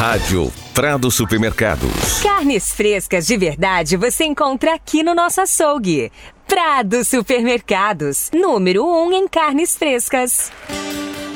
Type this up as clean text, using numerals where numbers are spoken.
Rádio Prado Supermercados. Carnes frescas de verdade você encontra aqui no nosso açougue. Prado Supermercados, número 1 em carnes frescas.